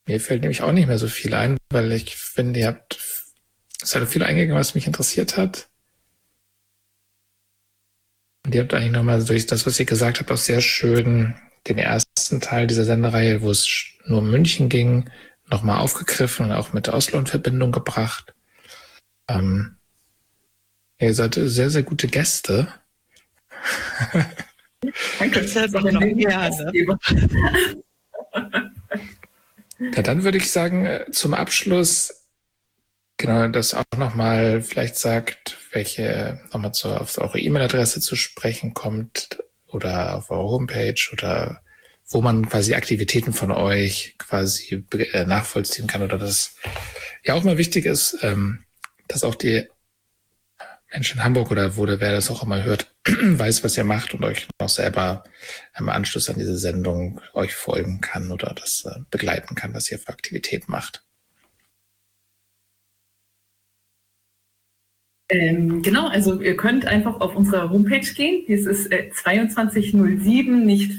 Mir fällt nämlich auch nicht mehr so viel ein, weil ich finde, es hat viel eingegangen, was mich interessiert hat. Und ihr habt eigentlich nochmal durch das, was ihr gesagt habt, auch sehr schön den ersten Teil dieser Sendereihe, wo es nur um München ging, nochmal aufgegriffen und auch mit Oslo in Verbindung gebracht. Ihr seid sehr, sehr gute Gäste. Danke, das ist doch gerne. Ja, dann würde ich sagen, zum Abschluss, genau, das auch nochmal vielleicht sagt, welche nochmal auf eure E-Mail-Adresse zu sprechen kommt oder auf eure Homepage oder wo man quasi Aktivitäten von euch quasi nachvollziehen kann oder das ja auch mal wichtig ist, dass auch die Menschen in Hamburg oder wer das auch immer hört, weiß, was ihr macht und euch noch selber im Anschluss an diese Sendung euch folgen kann oder das begleiten kann, was ihr für Aktivität macht. Genau, also ihr könnt einfach auf unsere Homepage gehen. Dies ist 2207 nicht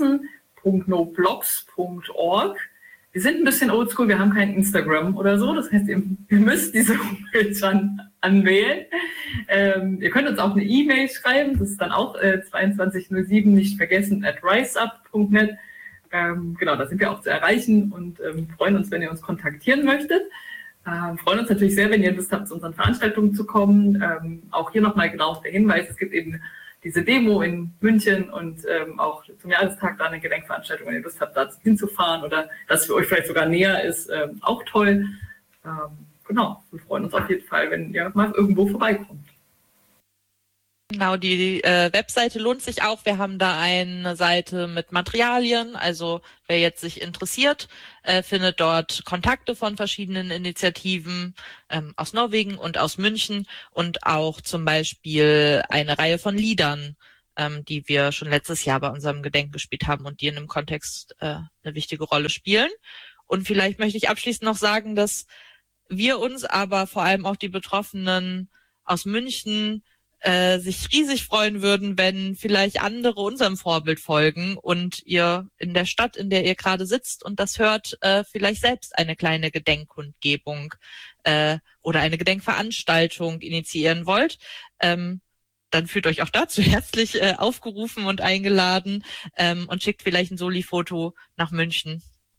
vergessen.noblogs.org. Wir sind ein bisschen oldschool, wir haben kein Instagram oder so. Das heißt, ihr müsst diese Homepage anwählen. Ihr könnt uns auch eine E-Mail schreiben. Das ist dann auch 2207 nicht vergessen @riseup.net. Genau, da sind wir auch zu erreichen und freuen uns, wenn ihr uns kontaktieren möchtet. Freuen uns natürlich sehr, wenn ihr Lust habt, zu unseren Veranstaltungen zu kommen. Auch hier nochmal genau der Hinweis, es gibt eben diese Demo in München und auch zum Jahrestag da eine Gedenkveranstaltung, wenn ihr Lust habt, da hinzufahren oder das für euch vielleicht sogar näher ist, auch toll. Genau, wir freuen uns auf jeden Fall, wenn ihr mal irgendwo vorbeikommt. Genau, die Webseite lohnt sich auch. Wir haben da eine Seite mit Materialien. Also wer jetzt sich interessiert, findet dort Kontakte von verschiedenen Initiativen aus Norwegen und aus München und auch zum Beispiel eine Reihe von Liedern, die wir schon letztes Jahr bei unserem Gedenken gespielt haben und die in dem Kontext eine wichtige Rolle spielen. Und vielleicht möchte ich abschließend noch sagen, dass wir uns aber vor allem auch die Betroffenen aus München sich riesig freuen würden, wenn vielleicht andere unserem Vorbild folgen und ihr in der Stadt, in der ihr gerade sitzt und das hört, vielleicht selbst eine kleine Gedenkkundgebung oder eine Gedenkveranstaltung initiieren wollt. Dann fühlt euch auch dazu herzlich aufgerufen und eingeladen und schickt vielleicht ein Soli-Foto nach München.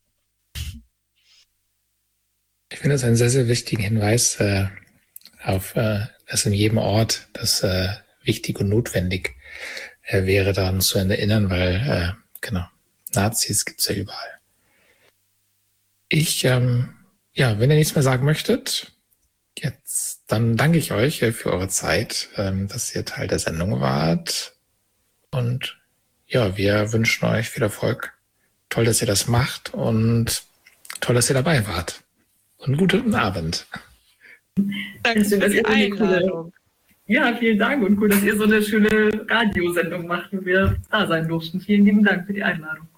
Ich finde das einen sehr, sehr wichtigen Hinweis auf dass in jedem Ort das wichtig und notwendig wäre, daran zu erinnern, weil genau, Nazis gibt's ja überall. Wenn ihr nichts mehr sagen möchtet, jetzt, dann danke ich euch für eure Zeit, dass ihr Teil der Sendung wart. Und ja, wir wünschen euch viel Erfolg. Toll, dass ihr das macht und toll, dass ihr dabei wart. Und guten Abend. Danke für die Einladung. Ja, vielen Dank und cool, dass ihr so eine schöne Radiosendung macht und wir da sein durften. Vielen lieben Dank für die Einladung.